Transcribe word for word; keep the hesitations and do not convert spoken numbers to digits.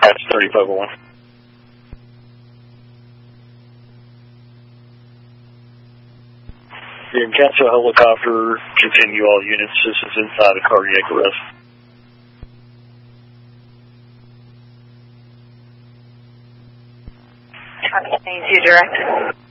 That's thirty-five oh one. You can cancel helicopter, continue all units. This is inside a cardiac arrest. Thank you, direct.